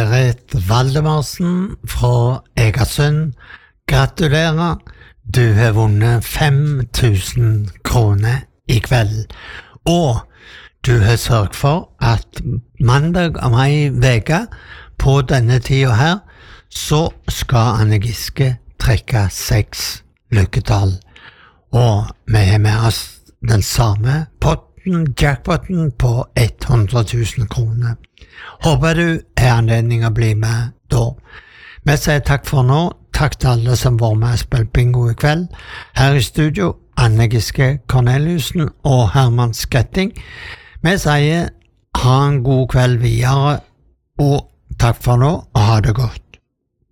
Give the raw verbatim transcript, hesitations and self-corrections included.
Berit Valdemarsen fra Egersund. Gratulerer, du har vunnet fem tusen kroner i kveld. Og du har sørget for at mandag om ei veke på denne tida her, så skal Anne Giske trekke seks lykketall. Og vi har med oss den samme potten, jackpotten på hundre tusen kroner. Håper du har anledning å bli med da. Vi sier takk for nå. Takk til alle som var med og spilte bingo i kveld. Her i studio, Anne Giske Corneliusen og Herman Sketting. Vi sier ha en god kveld videre, og takk for nå, og ha det godt.